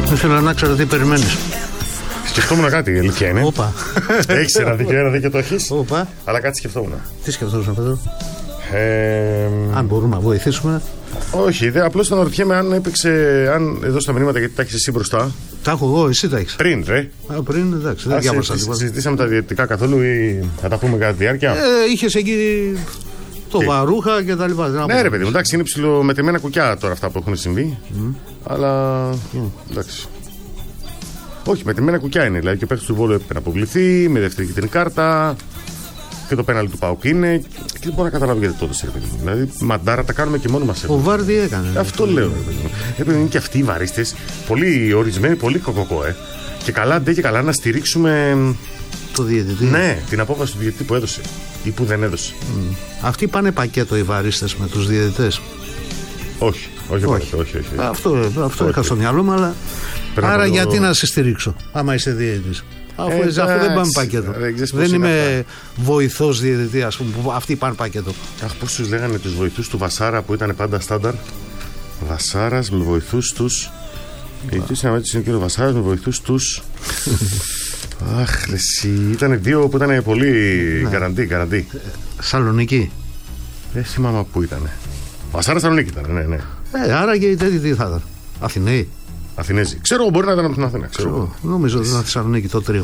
Ήθελα να ξέρω τι περιμένεις. Σκεφτόμουν κάτι, η αλήθεια είναι. Όπα. Έχεις ένα δίκαιο το έχεις. Όπα. Αλλά κάτι σκεφτόμουν. Τι σκεφτόσουν, Πέτρο? Αν μπορούμε να βοηθήσουμε. Όχι, απλώς αναρωτιέμαι αν έπαιξε. Αν εδώ στα μηνύματα, γιατί τα έχεις εσύ μπροστά. Τα έχω εγώ, εσύ τα έχεις. Πριν, ρε. Πριν, εντάξει, δεν διάβασα τίποτα. Συζητήσαμε τα διαιτητικά καθόλου ή θα τα πούμε κατά τη διάρκεια? Είχες εκεί το βαρούχα και τα λοιπά. Ναι, ρε παιδί μου, εντάξει, είναι ψηλομετρημένα κουκιά τώρα αυτά που έχουν συμβεί. Αλλά. Εντάξει. Όχι, μετρημένα κουκιά είναι. Δηλαδή και ο παίκτης του Βόλου έπρεπε να αποβληθεί με δεύτερη κίτρινη κάρτα. Και το πέναλτι του ΠΑΟΚ είναι. Και δεν μπορώ να καταλάβω γιατί τότε, ρε παιδί μου. Δηλαδή, μαντάρα τα κάνουμε και μόνοι μας. Ο Βάρντι έκανε. Αυτό λέω, ρε παιδί μου. Επειδή είναι και αυτοί οι βαρίστες, πολύ ορισμένοι, πολύ κοκοκό, Και καλά, ντε και καλά να στηρίξουμε. Το διαιτητή. Ναι, την απόφαση του διαιτητή που έδωσε ή που δεν έδωσε. Αυτοί πάνε πακέτο οι βαρίστες με τους διαιτητές. Όχι. Αυτό είχα στο μυαλό μου, αλλά. Άρα γιατί να σε στηρίξω, άμα είσαι διαιτητής? Αφού δεν πάνε πακέτο. Δεν είμαι βοηθός διαιτητή, ας πούμε, που αυτοί πάνε πακέτο. Αχ, πώς τους λέγανε τους βοηθούς του Βασάρα που ήταν πάντα στάνταρ. Βασάρας με βοηθούς τους. Διαιτητής είναι ο κύριο Βασάρας με βοηθούς τους. Αχ, ήταν δύο που ήταν πολύ γκαραντί. Σαλονίκη. Δεν θυμάμαι πού ήταν. Βασάρα Σαλονίκη ήταν, ναι. Άρα και οι τέτοιοι τι θα ήταν? Αθηναίοι. Αθηνέζοι. Ξέρω, μπορεί να ήταν από την Αθήνα. Νομίζω ότι ήταν Θεσσαλονίκη το τρίο.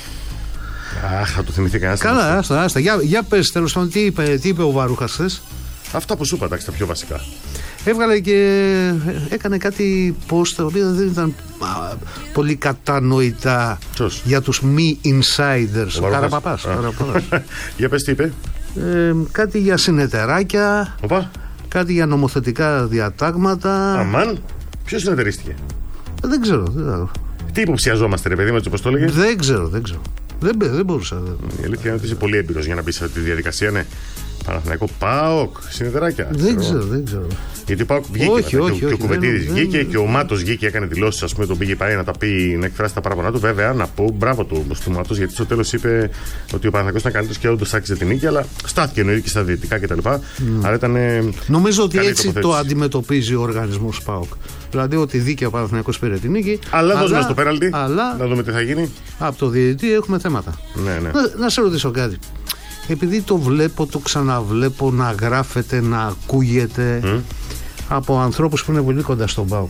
Αχ, θα το θυμηθεί κανένα. Καλά, άστα. Για πες τέλος πάντων, τι είπε ο Βαρούχας χθες? Αυτά που σου είπα, τα πιο βασικά. Έβγαλε και έκανε κάτι post τα οποία δεν ήταν πολύ κατανοητά. Για τους μη insiders. Ο Καραπαπάς. Για πες τι είπε. Κάτι για συνεταιράκια. Οπα. Κάτι για νομοθετικά διατάγματα. Αμάν. Ποιος συνεταιρίστηκε? Δεν ξέρω. Τι υποψιαζόμαστε, ρε παιδί μου, έτσι όπως το έλεγε? Δεν ξέρω. Δεν μπορούσα. Η αλήθεια είναι ότι είσαι πολύ έμπειρος για να μπει σε αυτή τη διαδικασία, ναι. Παναθηναϊκό, ΠΑΟΚ, συνεταιράκια. Δεν ξέρω. Γιατί ο ΠΑΟΚ βγήκε και ο Κουβετίδης βγήκε και ο Μάτος βγήκε, έκανε δηλώσεις, ας πούμε, τον πήγε πάει να τα πει, να εκφράσει τα παραπονά του. Βέβαια, να πω μπράβο του στο Μάτος, γιατί στο τέλος είπε ότι ο Παναθηναϊκός ήταν καλύτερος και όντως άξιζε την νίκη, αλλά στάθηκε εννοείται και στα διαιτητικά κτλ. Άρα ήταν. Νομίζω ότι έτσι το αντιμετωπίζει ο οργανισμός ΠΑΟΚ. Δηλαδή ότι δίκαια ο Παναθηναϊκός πήρε την νίκη. Αλλά δώσουμε στο πέναλτι. Να δούμε τι θα γίνει. Από το διαιτητή έχουμε θέματα. Ναι. Να σε ρωτήσω κάτι. Επειδή το βλέπω, το ξαναβλέπω να γράφεται, να ακούγεται από ανθρώπους που είναι πολύ κοντά στον ΠΑΟΚ,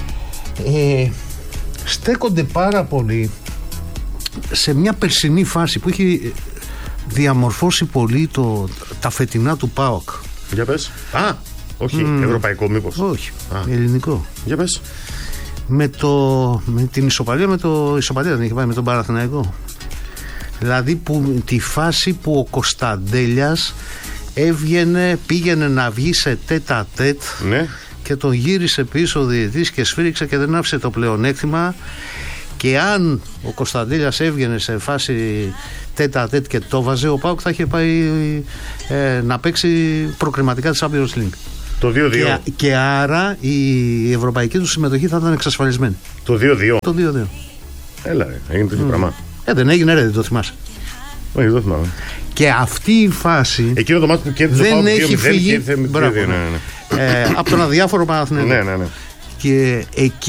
στέκονται πάρα πολύ σε μια περσινή φάση που έχει διαμορφώσει πολύ τα φετινά του ΠΑΟΚ. Για πες. Όχι, ευρωπαϊκό μήπως? Όχι, ελληνικό. Για πες. Με την ισοπαλία, ισοπαλία δεν είχε πάει με τον Παναθηναϊκό. Δηλαδή τη φάση που ο Κωνσταντέλιας πήγαινε να βγει σε τέτα-τέτ, ναι, και τον γύρισε πίσω ο διαιτητής και σφύριξε και δεν άφησε το πλεονέκτημα. Και αν ο Κωνσταντέλιας έβγαινε σε φάση τέτα-τέτ και το βάζε, ο ΠΑΟΚ θα είχε πάει να παίξει προκριματικά τη Champions League. Το 2-2. Και άρα η ευρωπαϊκή του συμμετοχή θα ήταν εξασφαλισμένη. Το 2-2. Το 2-2. Έλα, έγινε τέτοιο πράγμα. Δεν έγινε, δεν το θυμάσαι? Όχι, δεν το θυμάμαι. Και αυτή η φάση. Εκείνο το μάτι που κέρδισε δεν έχει φύγει από τον αδιάφορο Παναθηναϊκό. Ναι. Και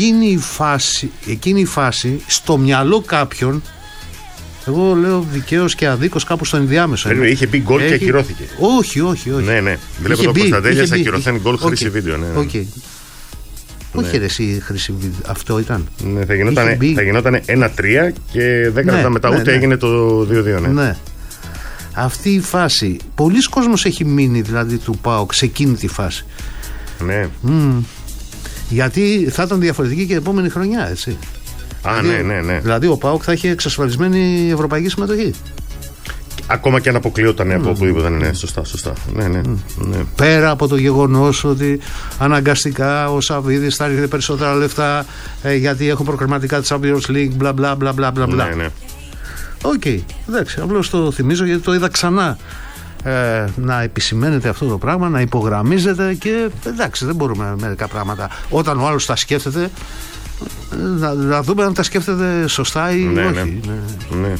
εκείνη η φάση στο μυαλό κάποιον, εγώ λέω δικαίως και αδίκως, κάπου στο ενδιάμεσο. Είχε μπει γκολ και ακυρώθηκε. Όχι. Ναι. Βλέπω το Κωνσταντέλιας ακυρωθέν γκολ χρήση βίντεο. Όχι, ρε, εσύ χρήση βίντεο. Αυτό ήταν. Ναι, θα γινόταν 1-3 και 10 λεπτά μετά ούτε έγινε το 2-2. Ναι. Αυτή η φάση. Πολλοί κόσμος έχει μείνει δηλαδή του ΠΑΟΚ σε εκείνη τη φάση. Ναι. Γιατί θα ήταν διαφορετική και η επόμενη χρονιά, έτσι. Ναι. Δηλαδή ο ΠΑΟΚ θα είχε εξασφαλισμένη ευρωπαϊκή συμμετοχή. Ακόμα και αν αποκλείονταν από οπουδήποτε. Ναι, σωστά. Ναι. Πέρα από το γεγονός ότι αναγκαστικά ο Σαββίδης θα έρχεται περισσότερα λεφτά γιατί έχουν προκριματικά τη Champions League, μπλα. Ναι. Οκ, εντάξει, απλώς το θυμίζω γιατί το είδα ξανά να επισημαίνεται αυτό το πράγμα, να υπογραμμίζεται και εντάξει, δεν μπορούμε μερικά πράγματα. Όταν ο άλλος τα σκέφτεται, να δούμε αν τα σκέφτεται σωστά ή όχι. Ναι.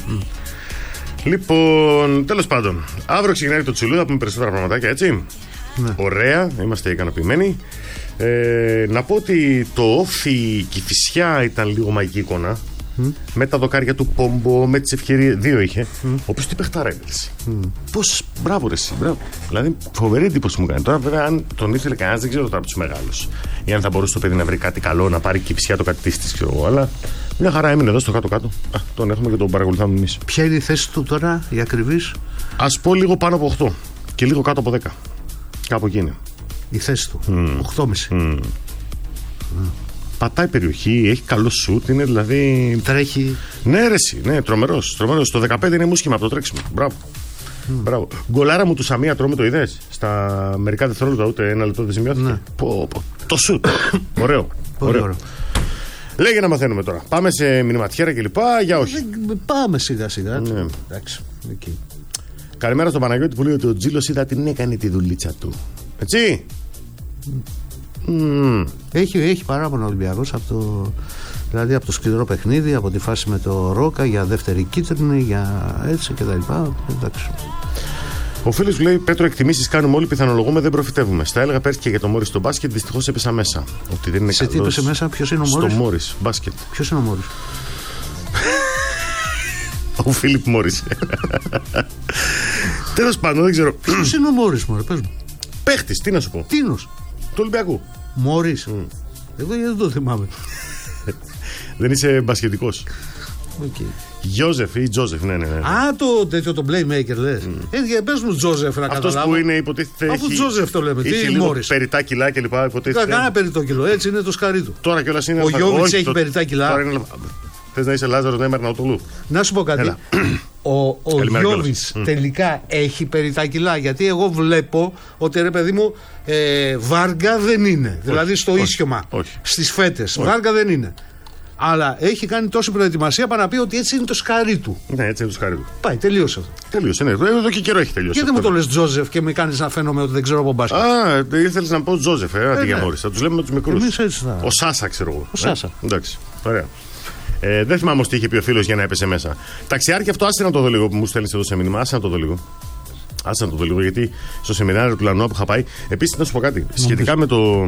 Λοιπόν, τέλος πάντων, αύριο ξεκινάει το Τσουλού, θα πούμε περισσότερα πραγματάκια, έτσι. Ναι. Ωραία, είμαστε ικανοποιημένοι. Να πω ότι το Όφι Κηφισιά ήταν λίγο μαγική εικόνα. Με τα δοκάρια του Πόμπο, με τις ευκαιρίες. 2 είχε. Ο οποίος τι παιχτάρα έδειξε. Πώς, μπράβο ρε εσύ, μπράβο. Δηλαδή φοβερή εντύπωση μου κάνει. Τώρα βέβαια αν τον ήθελε κανένας δεν ξέρω τώρα από τους μεγάλους. Ή αν θα μπορούσε το παιδί να βρει κάτι καλό, να πάρει Κηφισιά το κάτι της, ξέρω εγώ. Αλλά μια χαρά έμεινε εδώ στο κάτω-κάτω. Τον έχουμε και τον παρακολουθάμε εμείς. Ποια είναι η θέση του τώρα, η ακριβής? Ας πω λίγο πάνω από 8 και λίγο κάτω από 10. Κάπου εκεί είναι. Η θέση του. 8,5. Πατάει περιοχή, έχει καλό σουτ, είναι δηλαδή. Τρέχει. Ναι, ρε, ναι, τρομερός. Το 15 είναι μουσχημα από το τρέξιμο. Μπράβο. Μπράβο. Γκολάρα μου του Σαμία Τρώμε το είδες. Στα μερικά δευτερόλεπτα, ούτε ένα λεπτό δεν σημειώθηκε. Ναι. Το σουτ. Ωραίο. Ωραίο. Λέγε να μαθαίνουμε τώρα. Πάμε σε μηνυματιέρα και λοιπά, για όχι. Πάμε σιγά-σιγά. Ναι. Εντάξει. Okay. Καλημέρα στον Παναγιώτη που λέει ότι ο Τζίλος είδα την έκανε τη δουλίτσα του. Έτσι. Έχει παράπονο ο Ολυμπιακός δηλαδή από το σκληρό παιχνίδι, από τη φάση με το Ρόκα για δεύτερη κίτρινη, για έτσι και τα λοιπά. Εντάξει. Ο φίλος λέει: Πέτρο, εκτιμήσεις κάνουμε όλοι, πιθανολογούμε, δεν προφητεύουμε. Στα έλεγα πέρσι και για το Μόρις στο μπάσκετ, δυστυχώς έπεσα μέσα. Ότι δεν είναι σε τι έπεσε μέσα, ποιος είναι ο Μόρις? Στο Μόρις, μπάσκετ. Ποιος είναι ο Μόρις? Ο Φίλιπ Μόρις. Τέλος πάντων, δεν ξέρω. Ποιος είναι ο Μόρις, μωρέ, πες μου. Παίχτης, τι να σου πω. Τίνος. Του Ολυμπιακού. Μόρις. Εγώ δεν το θυμάμαι. Δεν είσαι μπασκετικός. Okay. Γιώζεφ ή Τζόζεφ, ναι. Α, το playmaker λες. Πες μου Τζόζεφ να καταλάβω. Αυτός που είναι υποτίθεται. Αφού Τζόζεφ το λέμε. Τι Μόρις. Περιτά κιλά και λοιπά. Κανένα περιττό κιλό, έτσι είναι το σκαρί του. Τώρα κιόλας είναι. Ο Γιώβιτς έχει περιτά κιλά. Θες να είσαι Λάζαρος Νέμερ Ναουτολού? Να σου πω κάτι. Ο Γιώβιτς τελικά έχει περιτά κιλά? Γιατί εγώ βλέπω ότι ρε παιδί μου Βάργα δεν είναι. Δηλαδή στο ίσιωμα, στις φέτες. Βάργα δεν είναι. Αλλά έχει κάνει τόση προετοιμασία para να πει ότι έτσι είναι το σκαρί του. Ναι, έτσι είναι το σκαρί του. Πάει, τελείωσε. Τελείωσε, ναι. Εδώ και καιρό έχει τελειώσει. Γιατί μου το λες Τζόζεφ και με κάνεις να φαίνομαι ότι δεν ξέρω από μπάσκετ? Ήθελες να πω Τζόζεφ, αντί για Μόρις. Θα τους λέμε με τους μικρούς. Ο Σάσα, ξέρω εγώ. Ο Σάσα. Εντάξει, ωραία. Δεν θυμάμαι όμως τι είχε πει ο φίλος για να έπεσε μέσα. Ταξιάρκη, αυτό άσε να το δω λίγο που μου στέλνεις εδώ σε μήνυμα. Άσε να το δω λίγο. Άσε να το δω λίγο, γιατί στο σεμινάριο του Λανό που είχα πάει. Επίσης, να σου πω κάτι. Σχετικά με το.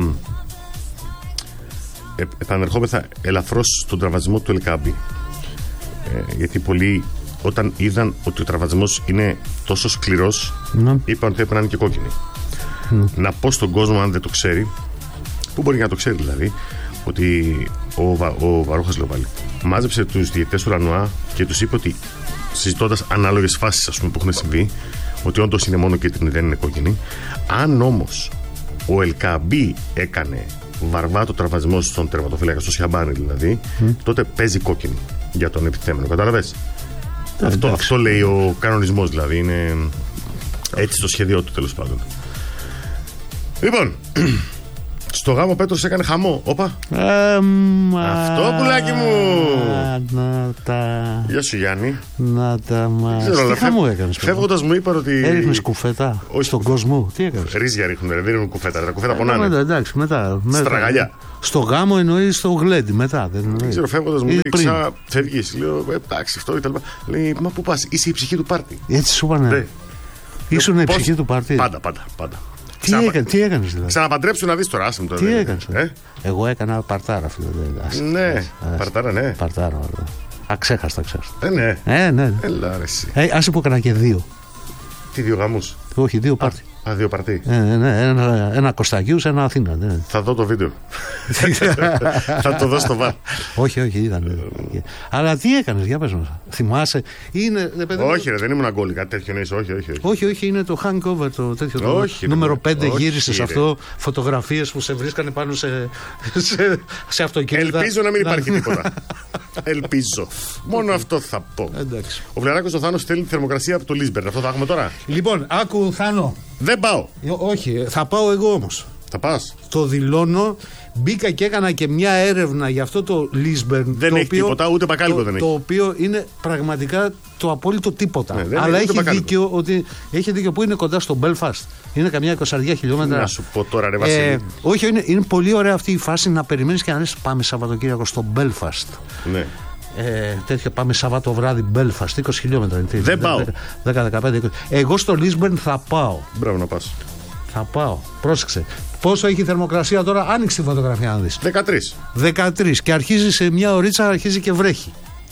Επανερχόμεθα ελαφρώς στον τραυματισμό του Ελκάμπη. Γιατί πολλοί όταν είδαν ότι ο τραυματισμός είναι τόσο σκληρός, είπαν ότι έπρεπε να είναι και κόκκινη. Να πω στον κόσμο, αν δεν το ξέρει, που μπορεί να το ξέρει δηλαδή, ότι ο Βαρούχας Λοβάλη μάζεψε τους διαιτητές του Ρανουά και τους είπε ότι, συζητώντας ανάλογες φάσεις ας πούμε, που έχουν συμβεί, ότι όντως είναι μόνο κίτρινη, δεν είναι κόκκινη. Αν όμως ο Ελκαμπή έκανε βαρβάτο τραυματισμό στον τερματοφύλακα, στο Σιαμπάνι δηλαδή, τότε παίζει κόκκινη για τον επιτιθέμενο. Κατάλαβες? Αυτό λέει ο κανονισμός, δηλαδή είναι έτσι το σχέδιό του, τέλος πάντων. Λοιπόν, στο γάμο ο Πέτρος έκανε χαμό. Όπα. Αυτό, πουλάκι μου. Γεια σου, Γιάννη. Να τα μας. Τι χαμό έκανες? Φεύγοντας μου είπαν ότι. Έριχνες κουφέτα στον κόσμο. Τι έκανες? Ρίζια ρίχνουν, δεν ρίχνουν κουφέτα. Τα κουφέτα πονάνε. Εντάξει, μετά. Στραγαλιά. Στο γάμο εννοεί στο γλέντι μετά. Δεν ξέρω, φεύγοντας μου λέει φεύγεις. Λέω εντάξει, αυτό κτλ. Λέει μα πού πας, είσαι η ψυχή του πάρτι. Έτσι σου είπανε. Ήσουν η ψυχή του πάρτι. Πάντα. Τι έκανες δηλαδή? Ξαναπαντρέψου να δεις τώρα, άσε μου τώρα. Τι έκανες? Εγώ έκανα παρτάρα, φίλε. Ναι, παρτάρα, ναι. Παρτάρα, αξέχαστα. Ναι. Ναι. Έλα ρε εσύ. Άσε που έκανα και 2. Τι 2 γαμούς? Όχι, 2 πάρτι. 2 παρτί. Ένα Κωστακίους, ένα Αθήνα. Ναι. Θα δω το βίντεο. Θα το δω στο βάρ. Όχι, ήταν. Αλλά τι έκανες, για πες μας. Θυμάσαι? Όχι, δεν ήμουν αγκόλη, κάτι τέτοιο είναι. Όχι, είναι το hangover, το τέτοιο. Νούμερο 5 γύρισες αυτό. Φωτογραφίες που σε βρίσκανε πάνω σε αυτοκίνητα. Ελπίζω να μην υπάρχει τίποτα. Ελπίζω. Μόνο αυτό θα πω. Ο Βλεράκος ο Θάνος στέλνει τη θερμοκρασία από το Λίσμπερν. Αυτό θα έχουμε τώρα. Λοιπόν, άκου Θάνο. Δεν πάω. Όχι, θα πάω εγώ όμως. Θα πας? Το δηλώνω. Μπήκα και έκανα και μια έρευνα για αυτό το Λίσμπερν. Δεν έχει τίποτα, ούτε μπακάλικο δεν έχει. Το οποίο είναι πραγματικά το απόλυτο τίποτα. Αλλά έχει δίκιο που είναι κοντά στο Belfast. Είναι καμιά 20 χιλιόμετρα. Να σου πω τώρα, ρε Βασίλη. Όχι, είναι πολύ ωραία αυτή η φάση να περιμένεις και να λες πάμε Σαββατοκύριακο στο Belfast. Ναι. Τέτοια πάμε Σαββάτο βράδυ Belfast, 20 χιλιόμετρα. Δεν πάω. 10-15-20. Εγώ στο Λίσμπερν θα πάω. Μπράβο να πας. Θα πάω. Πρόσεξε. Πόσο έχει η θερμοκρασία τώρα, άνοιξε τη φωτογραφία να δεις. 13 και αρχίζει σε μια ωρίτσα, αρχίζει και βρέχει.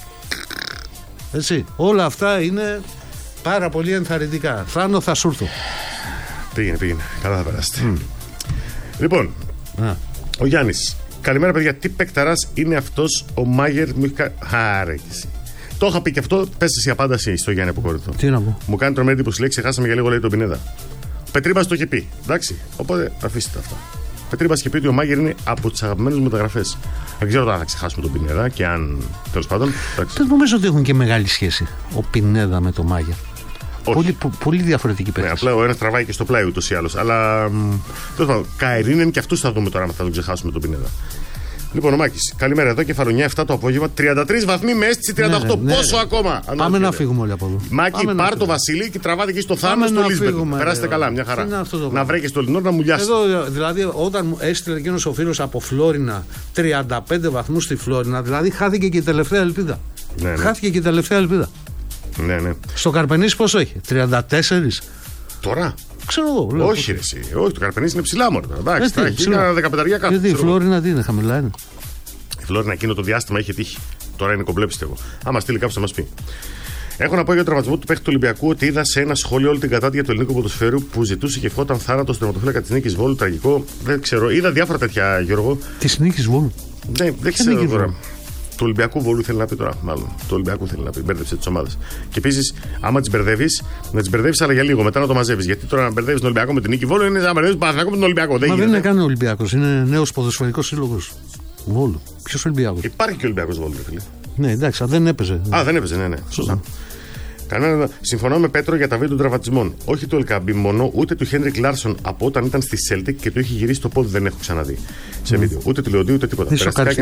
Έτσι. Όλα αυτά είναι πάρα πολύ ενθαρρυντικά. Θάνο, θα σου έρθω. Πήγαινε. Καλά θα περάσετε. Λοιπόν, ο Γιάννης. Καλημέρα, παιδιά. Τι παικταράς είναι αυτός ο Μάγερ? Μου έχει κάνει. Άρε, το είχα πει και αυτό. Πες εσύ απάνταση στο Γιάννη Αποκορύτο. Τι να πω. Μου κάνει τρομερή εντύπωση. Λέει, ξεχάσαμε για λίγο, λέει, τον Πινέδα. Ο Πετρίπας το είχε πει. Εντάξει. Οπότε αφήστε τα αυτά. Ο Πετρίπας είχε πει ότι ο Μάγερ είναι από τις αγαπημένες μεταγραφές. Δεν ξέρω αν θα ξεχάσουμε τον Πινέδα και αν. Τέλος πάντων. Δεν νομίζω ότι έχουν και μεγάλη σχέση ο Πινέδα με τον Μάγερ. Πολύ διαφορετική παίκτες. Ναι, απλά ο ένας τραβάει και στο πλάι ούτως ή άλλως. Αλλά. Τέλος πάντων. Καερίνεν και αυτούς θα δούμε τώρα αν θα τον ξεχάσουμε τον Πινέδα. Λοιπόν, ο Μάκης, καλημέρα. Εδώ Κεφαλονιά 7 το απόγευμα. 33 βαθμοί με αίσθηση 38. Ναι, πόσο ακόμα? Πάμε να φύγουμε όλοι από εδώ. Μάκη, πάρ το Βασίλη και τραβάτε εκεί στο Θάνο στο Λίσμπετ. Περάστε καλά, μια χαρά. Να βρέκει στο Λινό να μουλιάσει. Εδώ, δηλαδή, όταν μου έστειλε εκείνο ο φίλος από Φλόρινα 35 βαθμούς στη Φλόρινα, δηλαδή χάθηκε και η τελευταία ελπίδα. Ναι. Χάθηκε και η τελευταία ελπίδα. Ναι. Στο Καρπενήσι πόσο έχει? 34. Τώρα. Ξέρω εγώ. Όχι, ρε, εσύ. Όχι, το Καρπενήσι είναι ψηλά μόνο. Εντάξει, θα έχει ένα 15 κάτω. Γιατί η Φλόρινα τι είναι, χαμηλά είναι? Η Φλόρινα εκείνο το διάστημα είχε τύχει. Τώρα είναι κομπλέ, πιστεύω. Άμα στείλει κάποιο θα μα πει. Έχω να πω για τον τραυματισμό του παίχτη του Ολυμπιακού ότι είδα σε ένα σχόλιο όλη την κατάδια του ελληνικού ποδοσφαίρου που ζητούσε και ευχόταν θάνατο στον τερματοφύλακα τη Νίκης Βόλου. Τραγικό. Δεν ξέρω. Είδα διάφορα τέτοια, Γιώργο. Τη Νίκης Βόλου. Δεν ξέρω τώρα. Του Ολυμπιακού Βόλου θέλει να πει τώρα, μάλλον. Του Ολυμπιακού θέλει να πει. Μπέρδεψε τι ομάδε. Και επίση, άμα τι μπερδεύει, να τι μπερδεύει αλλά για λίγο, μετά να το μαζεύει. Γιατί τώρα να μπερδεύει τον Ολυμπιακό με την Νίκη Βόλου είναι να μπερδεύει τον Παναθηναϊκό με τον Ολυμπιακό. Δεν είναι καν Ολυμπιακό, είναι νέο ποδοσφαιρικός σύλλογος Βόλου. Ποιο Ολυμπιακό? Υπάρχει και Ολυμπιακό Βόλου, φίλε. Ναι, εντάξει, δεν έπαιζε. Δεν έπαιζε, ναι. Σωστά. Συμφωνώ με Πέτρο για τα βίντεο των τραυματισμών. Όχι του Ελκαμπή μόνο, ούτε του Χένρικ Λάρσον από όταν ήταν στη Celtic και το είχε γυρίσει το πόδι, δεν έχω ξαναδεί σε βίντεο. Ούτε του Λεοντίου ούτε τίποτα.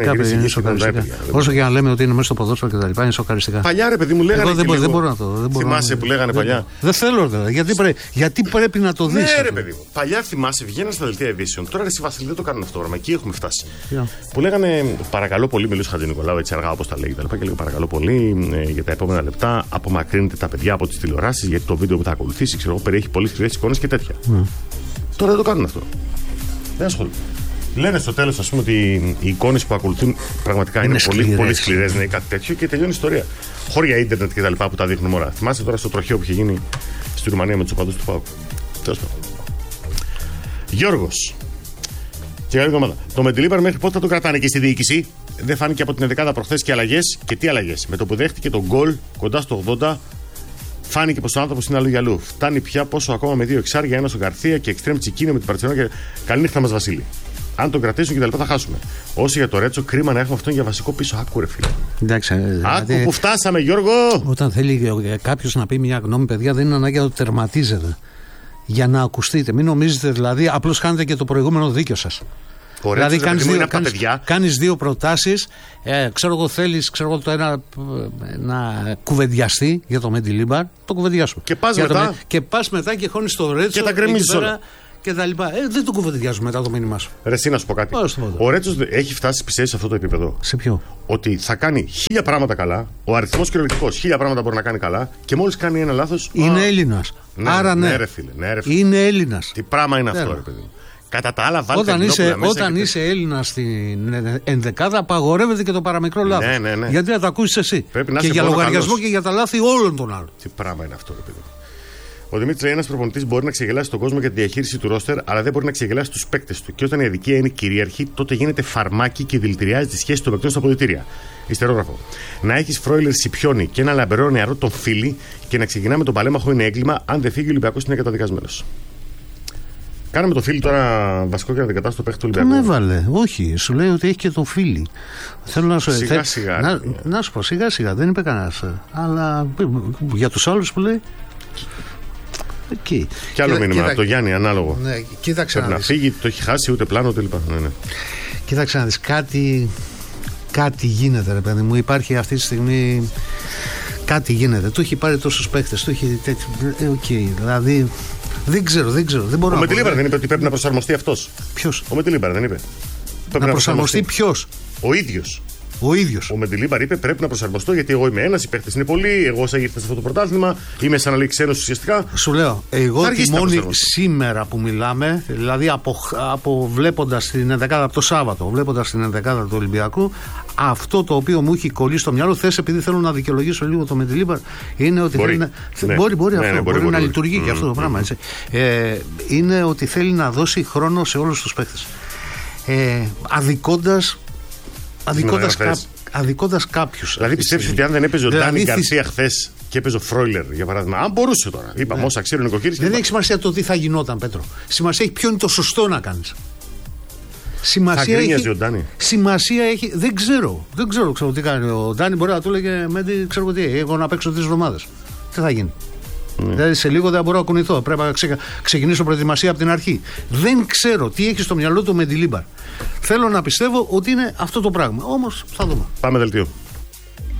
Όσο και να λέμε ότι είναι μέσα στο ποδόσφαιρο και τα λοιπά, είναι σοκαριστικά. Παλιά, ρε παιδί μου, λέγανε. Εγώ δεν μπορώ να το. Θυμάσαι που λέγανε παλιά. Δεν θέλω, γιατί πρέπει να το δει. Ναι, ρε παιδί μου. Παλιά θυμάσαι, βγαίνανε στα δελτία ειδήσεων. Τώρα εσύ Βασίλη δεν το κάνουν αυτό. Εκεί έχουμε φτάσει. Που λέγανε παρακαλώ πολύ, μιλούσε Χατζη Νικολάου έτσι αργά όπω τα λέει και λέγανε παρακαλώ πολύ για τα επόμενα λεπτά απομακρύνετε τα παιδιά από τις τηλεοράσεις γιατί το βίντεο που θα ακολουθήσει περιέχει πολύ σκληρές εικόνες και τέτοια. Τώρα δεν το κάνουν αυτό. Δεν ασχολούνται. Λένε στο τέλος, ας πούμε, ότι οι εικόνες που ακολουθούν πραγματικά είναι πολύ σκληρές, ναι, κάτι τέτοιο και τελειώνει η ιστορία. Χώρια ίντερνετ και τα λοιπά που τα δείχνουν όλα. Θυμάστε τώρα στο τροχαίο που είχε γίνει στη Ρουμανία με τους οπαδούς του ΠΑΟΚ. Τέλος πάντων. Γιώργος. Και καλή εβδομάδα. Το Μεντιλίμπαρ μέχρι πότε θα το κρατάνε και στη διοίκηση? Δεν φάνηκε από την 11η προχθές και αλλαγές. Και τι αλλαγές? Με το που δέχτηκε τον γκολ κοντά στο 80. Φάνηκε πως ο άνθρωπος είναι αλλού για αλλού. Φτάνει πια πόσο ακόμα με 2 εξάρια, ένα ο Γκαρθία και εξτρέμ Τσικίνιο με την Παρτσελόνα. Και καληνύχτα μας, Βασίλη. Αν τον κρατήσουν και τα λοιπά θα χάσουμε. Όσο για το Ρέτσο, κρίμα να έχουμε αυτόν για βασικό πίσω. Άκου, ρε φίλε. Εντάξει, άκου που φτάσαμε, Γιώργο. Όταν θέλει κάποιος να πει μια γνώμη, παιδιά, δεν είναι ανάγκη να το τερματίζετε. Για να ακουστείτε. Μην νομίζετε δηλαδή, απλώς κάνετε και το προηγούμενο δίκιο σας. Δηλαδή κάνεις δύο προτάσεις, ξέρω εγώ θέλεις το ένα να κουβεντιαστεί για το Μεντιλίμπαρ, το κουβεντιάσου. Και πας μετά και χώνεις το Ρέτσο και τα κρεμίζεις όλα. Και τα λοιπά. Δεν το κουβεντιάζουμε μετά το μήνυμά σου. Ρε, εσύ να σου πω κάτι. Ο Ρέτσος έχει φτάσει, πιστεύεις, σε αυτό το επίπεδο? Σε ποιο? Ότι θα κάνει 1000 πράγματα καλά, ο αριθμός κυριολεκτικός 1000 πράγματα μπορεί να κάνει καλά και μόλις κάνει ένα λάθος. Είναι Έλληνας. Άρα ναι. Ρε φίλε. Είναι Έλληνας. Τι πράγμα είναι αυτό, ρε παιδί? Κατά τα άλλα, όταν είσαι Έλληνας στην ενδεκάδα, απαγορεύεται και το παραμικρό λάθος. Ναι. Γιατί να το ακούσεις εσύ. Και για λογαριασμό και για τα λάθη όλων των άλλων. Τι πράγμα είναι αυτό, ρε παιδί? Ο Δημήτρης λέει: ένας προπονητής μπορεί να ξεγελάσει τον κόσμο για τη διαχείριση του ρόστερ, αλλά δεν μπορεί να ξεγελάσει τους παίκτες του. Και όταν η αδικία είναι κυρίαρχη, τότε γίνεται φαρμάκι και δηλητηριάζει τη σχέση των παικτών στα αποδυτήρια. Ιστερόγραφο. Να έχεις Φρόιλερ Σιπιόνι και ένα λαμπερό νεαρό τον Φίλι και να ξεκινάμε τον παλέμαχο είναι έγκλημα, αν δεν φύγει ο Ολυμπιακός είναι καταδικασμένος. Κάναμε το Φίλι τώρα βασικό και αντικατάστατο παίκτη του Ολυμπιακού. Τον έβαλε. Όχι, σου λέει ότι έχει και το Φίλι. Θέλω να σου σιγά. Να σου πω σιγά, δεν είπε κανένας. Αλλά για τους άλλους που λέει. Εκεί. Κι άλλο μήνυμα από το Γιάννη, ανάλογο. Ναι, κοίταξε πρέπει να φύγει, το έχει χάσει, ούτε πλάνο, ούτε λοιπά. Ναι. Κοίταξε να δεις, κάτι γίνεται, ρε παιδί μου. Υπάρχει αυτή τη στιγμή. Κάτι γίνεται. Του έχει πάρει τόσους παίχτες, του έχει τέτοιο. Δηλαδή. Δεν ξέρω. Δεν μπορώ. Ο Μεντιλίμπαρ δεν είπε ότι πρέπει να προσαρμοστεί αυτός? Ποιος? Ο Μεντιλίμπαρ δεν είπε? Να προσαρμοστεί ποιος? Ο ίδιος. Ο ίδιος. Ο Μεντιλίμπαρ είπε: πρέπει να προσαρμοστώ γιατί εγώ είμαι ένας, οι παίχτες είναι πολλοί. Εγώ όσα ήρθα σε αυτό το πρωτάθλημα, είμαι σαν να λέει ξένος ουσιαστικά. Σου λέω, εγώ τη μόνη σήμερα που μιλάμε, δηλαδή από βλέποντας την ενδεκάδα από το Σάββατο, βλέποντας την ενδεκάδα του Ολυμπιακού, αυτό το οποίο μου έχει κολλήσει στο μυαλό, θες επειδή θέλω να δικαιολογήσω λίγο το Μεντιλίμπαρ, είναι ότι μπορεί. Μπορεί να λειτουργεί και αυτό το πράγμα. Έτσι. Είναι ότι θέλει να δώσει χρόνο σε όλους τους παίχτες. Αδικώντας κάποιους. Δηλαδή πιστεύεις ότι αν δεν έπαιζε ο Ντάνι Γκαρσία χθες και έπαιζε ο Φρόιλερ για παράδειγμα, αν μπορούσε τώρα, είπαμε όσα ξέρουν οι νοικοκύρες. Δεν έχει σημασία το τι θα γινόταν, Πέτρο. Σημασία έχει ποιο είναι το σωστό να κάνεις. Σημασία έχει. Δεν ξέρω τι κάνει ο Ντάνι. Μπορεί να του λέγε Μέντι, ξέρω τι, εγώ να παίξω 3 εβδομάδες. Τι θα γίνει. Δηλαδή σε λίγο δεν μπορώ να κουνηθώ. Πρέπει να ξεκινήσω προετοιμασία από την αρχή. Δεν ξέρω τι έχει στο μυαλό του Μεντιλίμπαρ. Θέλω να πιστεύω ότι είναι αυτό το πράγμα. Όμως θα δούμε. Πάμε δελτίο.